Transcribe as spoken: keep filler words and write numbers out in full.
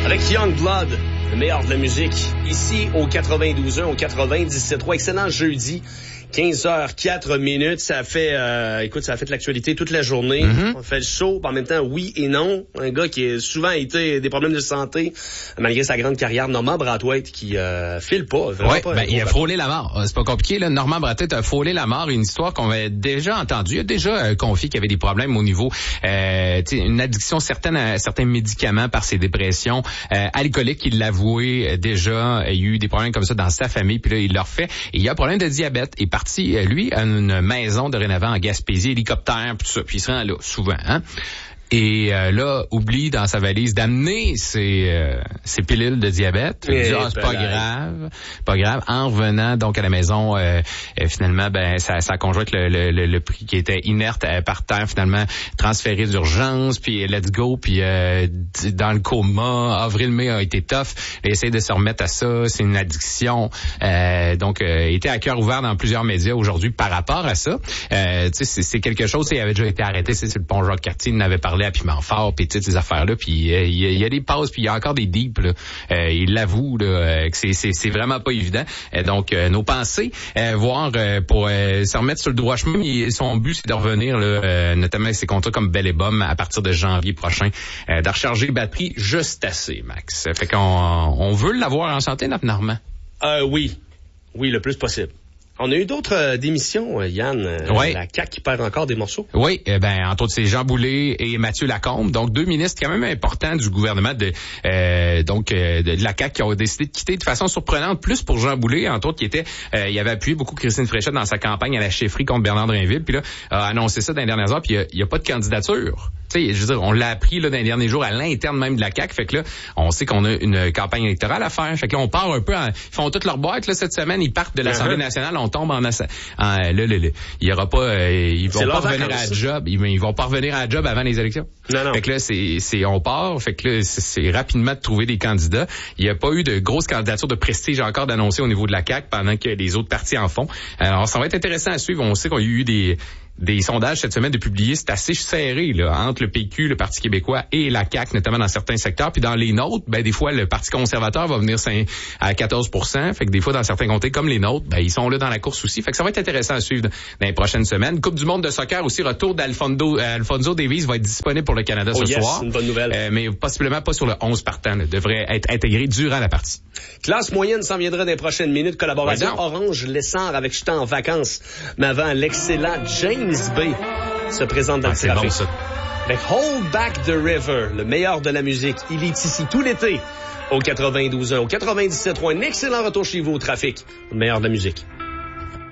Avec Youngblood, le meilleur de la musique, ici au quatre-vingt-douze un, au quatre-vingt-dix-sept trois. Excellent jeudi, quinze heures quatre minutes. Ça fait, euh, écoute, ça a fait l'actualité toute la journée. Mm-hmm. On fait le show, en même temps, oui et non. Un gars qui a souvent été des problèmes de santé, malgré sa grande carrière, Normand Brathwaite, qui euh, file pas. Oui, pas ben, il a frôlé la mort. C'est pas compliqué, là. Normand Brathwaite a frôlé la mort. Une histoire qu'on avait déjà entendue. Il a déjà euh, confié qu'il y avait des problèmes au niveau, euh, une addiction certaine à certains médicaments par ses dépressions. Euh, alcoolique, il l'avouait euh, déjà. Il y a eu des problèmes comme ça dans sa famille, puis là, il l'a refait. Et il y a un problème de diabète. Il est parti, euh, lui, à une maison dorénavant en Gaspésie, hélicoptère, puis tout ça. Puis il se rend là, souvent, hein. Et euh, là, oublie dans sa valise d'amener ses, euh, ses pilules de diabète. Il dit, ah, c'est pas grave, pas grave. En revenant donc à la maison, euh, euh, finalement, ben sa, sa conjointe, le, le, le, le prix qui était inerte euh, par terre, finalement transféré d'urgence, puis let's go, puis euh, dans le coma. Avril-mai a été tough. Il essaie de se remettre à ça. C'est une addiction. Euh, donc, euh, il était à cœur ouvert dans plusieurs médias aujourd'hui par rapport à ça. Euh, tu sais, c'est, c'est quelque chose. Il avait déjà été arrêté. C'est le pont Jacques-Cartier. Il n'avait parlé à Piment Fort, puis toutes ces affaires-là, puis euh, il y, y a des pauses, puis il y a encore des deeps, là. Euh, il l'avoue, là, euh, que c'est, c'est, c'est vraiment pas évident. Euh, donc, euh, nos pensées, euh, voir euh, pour euh, se remettre sur le droit chemin, il, son but, c'est de revenir, là, euh, notamment avec ses contrats comme Bell et Bum à partir de janvier prochain, euh, de recharger les batteries juste assez, Max. Fait qu'on on veut l'avoir en santé, notre Normand. Euh, oui. Oui, le plus possible. On a eu d'autres euh, démissions, euh, Yann. Euh, oui. La C A Q qui perd encore des morceaux. Oui, eh ben entre autres c'est Jean Boulet et Mathieu Lacombe, donc deux ministres quand même importants du gouvernement de euh, donc euh, de la C A Q qui ont décidé de quitter de façon surprenante, plus pour Jean Boulet, entre autres qui était, euh, il avait appuyé beaucoup Christine Fréchette dans sa campagne à la chefferie contre Bernard Drinville, puis là a annoncé ça dans les dernières heures, puis il n'y a, a pas de candidature. Tu sais, je veux dire, on l'a appris là dans les derniers jours à l'interne même de la C A Q, fait que là, on sait qu'on a une campagne électorale à faire, fait que là, on part un peu, en, ils font toute leur boîte là cette semaine, ils partent de l'Assemblée nationale, on tombe en, en là, là, là, il y aura pas, euh, ils vont pas revenir à la job, ils, ils vont pas revenir à la job avant les élections. Non, non. Fait que là, c'est, c'est, on part, fait que là, c'est, c'est rapidement de trouver des candidats. Il y a pas eu de grosses candidatures de prestige encore d'annoncer au niveau de la C A Q pendant que les autres partis en font. Alors, ça va être intéressant à suivre. On sait qu'il y a eu des des sondages cette semaine de publier, c'est assez serré là entre le P Q, le Parti québécois et la C A Q, notamment dans certains secteurs. Puis dans les nôtres, ben des fois le Parti conservateur va venir à quatorze pour cent. Fait que des fois dans certains comtés comme les nôtres, ben ils sont là dans la course aussi. Fait que ça va être intéressant à suivre dans les prochaines semaines. Coupe du monde de soccer aussi, retour d'Alfonso Alfonso Davies va être disponible pour le Canada oh ce yes, soir. C'est une bonne nouvelle. Euh, mais possiblement pas sur le onze partant. Là, devrait être intégré durant la partie. Classe moyenne s'en viendra dans les prochaines minutes. Collaboration ouais, Orange Lessard avec J'étais en vacances. Mais avant, l'excellent James Bay se présente dans ah, le trafic. Bon, avec Hold Back the River, le meilleur de la musique. Il est ici tout l'été au quatre-vingt-douze un, au quatre-vingt-dix-sept trois. Un excellent retour chez vous au trafic. Le meilleur de la musique.